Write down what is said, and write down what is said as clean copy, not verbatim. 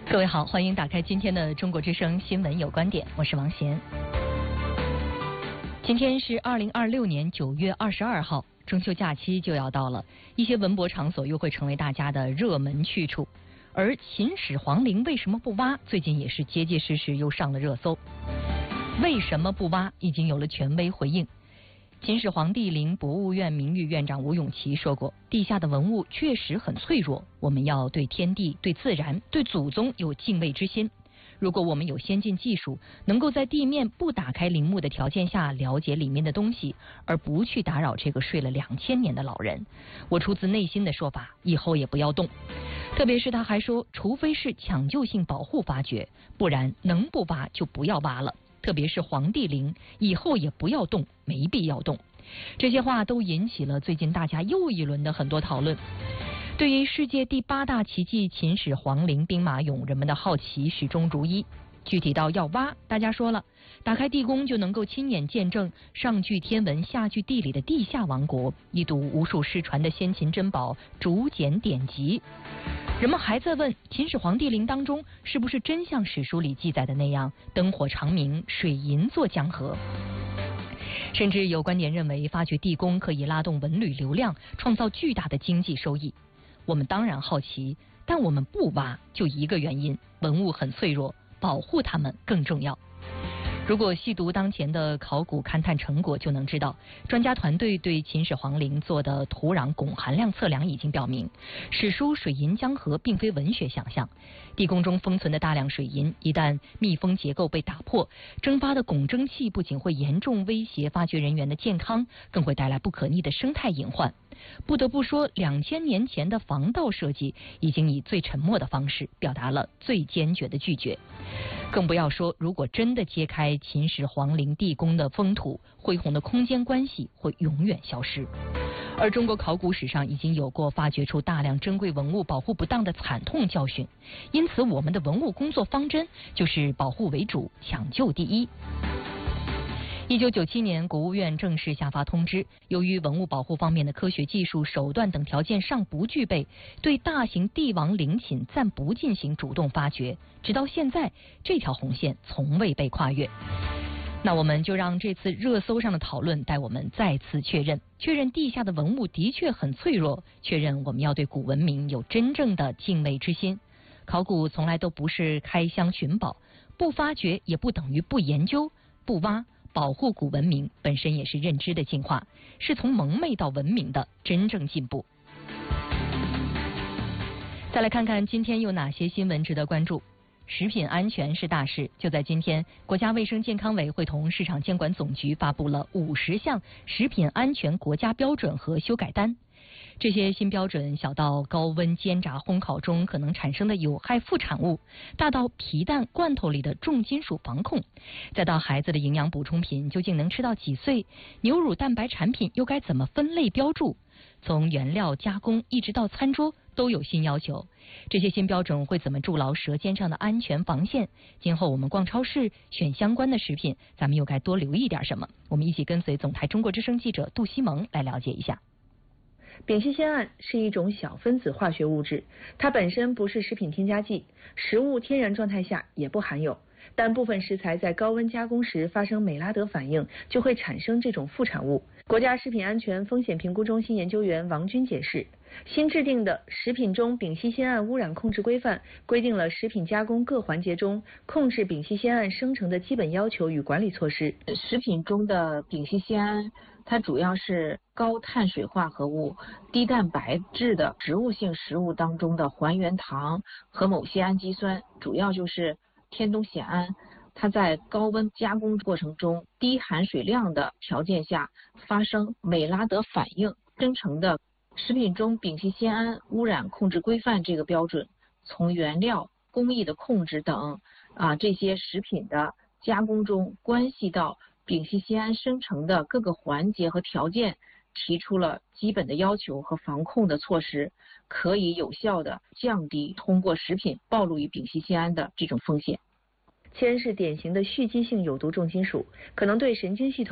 各位好，欢迎打开今天的中国之声新闻有观点，我是王贤。今天是2026年9月22号，中秋假期就要到了，一些文博场所又会成为大家的热门去处。而秦始皇陵为什么不挖？最近也是结结实实又上了热搜。为什么不挖？已经有了权威回应。秦始皇帝陵博物院名誉院长吴永琪说过，地下的文物确实很脆弱，我们要对天地、对自然、对祖宗有敬畏之心。如果我们有先进技术，能够在地面不打开陵墓的条件下了解里面的东西，而不去打扰这个睡了2000年的老人，我出自内心的说法，以后也不要动。特别是他还说，除非是抢救性保护发掘，不然能不挖就不要挖了。特别是皇帝陵，以后也不要动，没必要动。这些话都引起了最近大家又一轮的很多讨论。对于世界第8大奇迹秦始皇陵兵马俑，人们的好奇始终如一。具体到要挖，大家说了，打开地宫就能够亲眼见证上具天文下具地理的地下王国，一睹无数失传的先秦珍宝竹简典籍。人们还在问，秦始皇帝陵当中是不是真像史书里记载的那样，灯火长明，水银作江河？甚至有观点认为，发掘地宫可以拉动文旅流量，创造巨大的经济收益。我们当然好奇，但我们不挖，就一个原因：文物很脆弱，保护它们更重要。如果细读当前的考古勘探成果，就能知道，专家团队对秦始皇陵做的土壤汞含量测量已经表明，史书水银江河并非文学想象。地宫中封存的大量水银，一旦密封结构被打破，蒸发的汞蒸气不仅会严重威胁发掘人员的健康，更会带来不可逆的生态隐患。不得不说，2000年前的防盗设计已经以最沉默的方式表达了最坚决的拒绝。更不要说，如果真的揭开秦始皇陵地宫的封土，恢宏的空间关系会永远消失。而中国考古史上已经有过发掘出大量珍贵文物保护不当的惨痛教训，因此我们的文物工作方针就是保护为主，抢救第一。1997年，国务院正式下发通知，由于文物保护方面的科学技术手段等条件尚不具备，对大型帝王陵寝暂不进行主动发掘。直到现在，这条红线从未被跨越。那我们就让这次热搜上的讨论带我们再次确认地下的文物的确很脆弱，确认我们要对古文明有真正的敬畏之心。考古从来都不是开箱寻宝，不发掘也不等于不研究，不挖。保护古文明本身也是认知的进化，是从蒙昧到文明的真正进步。再来看看今天有哪些新闻值得关注。食品安全是大事，就在今天，国家卫生健康委会同市场监管总局发布了50项食品安全国家标准和修改单。这些新标准小到高温煎炸烘烤中可能产生的有害副产物，大到皮蛋罐头里的重金属防控，再到孩子的营养补充品究竟能吃到几岁，牛乳蛋白产品又该怎么分类标注，从原料加工一直到餐桌都有新要求。这些新标准会怎么筑牢舌尖上的安全防线？今后我们逛超市选相关的食品，咱们又该多留意点什么？我们一起跟随总台中国之声记者杜西蒙来了解一下。 丙烯酰胺是一种小分子化学物质，它本身不是食品添加剂，食物天然状态下也不含有，但部分食材在高温加工时发生美拉德反应，就会产生这种副产物。国家食品安全风险评估中心研究员王军解释，新制定的《食品中丙烯酰胺污染控制规范》规定了食品加工各环节中控制丙烯酰胺生成的基本要求与管理措施。 食品中的丙烯酰胺它主要是高碳水化合物、低蛋白质的植物性食物当中的还原糖和某些氨基酸，主要就是天冬酰胺。它在高温加工过程中低含水量的条件下发生美拉德反应生成的。食品中丙烯酰胺污染控制规范这个标准，从原料、工艺的控制等这些食品的加工中关系到丙烯酰胺生成的各个环节和条件，提出了基本的要求和防控的措施，可以有效地降低通过食品暴露于丙烯酰胺的这种风险。 铅是典型的蓄积性有毒重金属，可能对神经系统